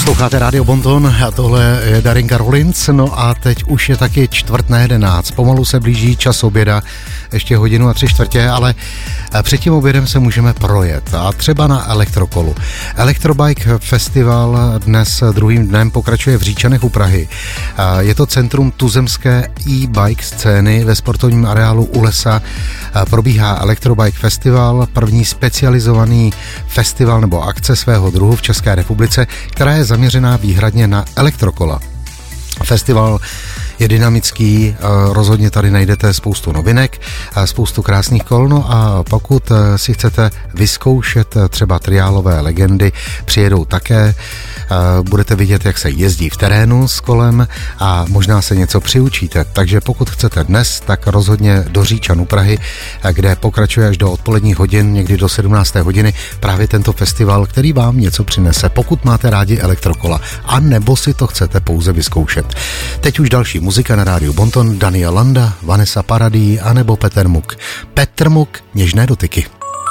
Posloucháte Rádio Bonton a tohle je Darinka Rollins, no a teď už je taky 10:45, pomalu se blíží čas oběda, ještě 1:03, ale před tím obědem se můžeme projet a třeba na elektrokolu. Electrobike Festival dnes druhým dnem pokračuje v Říčanech u Prahy. Je to centrum tuzemské e-bike scény ve sportovním areálu u lesa. Probíhá Electrobike Festival, první specializovaný festival nebo akce svého druhu v České republice, která je zaměřená výhradně na elektrokola. Festival je dynamický, rozhodně tady najdete spoustu novinek, spoustu krásných kol, no a pokud si chcete vyzkoušet třeba triálové legendy, přijedou také, budete vidět, jak se jezdí v terénu s kolem a možná se něco přiučíte, takže pokud chcete dnes, tak rozhodně do Říčan u Prahy, kde pokračuje až do odpoledních hodin, někdy do 17. hodiny, právě tento festival, který vám něco přinese, pokud máte rádi elektrokola, a nebo si to chcete pouze vyzkoušet. Teď už další muzika na rádiu Bonton, Daniel Landa, Vanessa Paradis a nebo Petr Muk. Petr Muk, Něžné dotyky.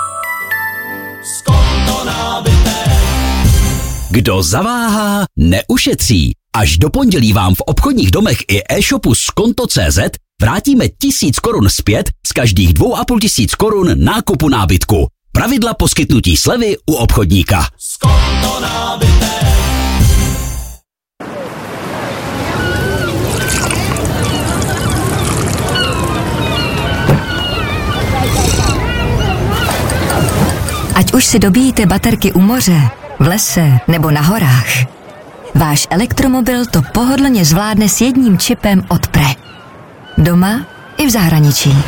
Kdo zaváhá, neušetří. Až do pondělí vám v obchodních domech i e-shopu Skonto.cz vrátíme 1000 korun zpět z každých 2500 korun nákupu nábytku. Pravidla poskytnutí slevy u obchodníka. Skonto nábytek. Ať už si dobíjíte baterky u moře, v lese nebo na horách, váš elektromobil to pohodlně zvládne s jedním čipem od Pre. Doma i v zahraničí.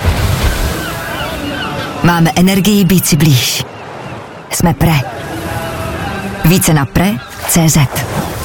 Máme energii být si blíž. Jsme Pre. Více na pre.cz.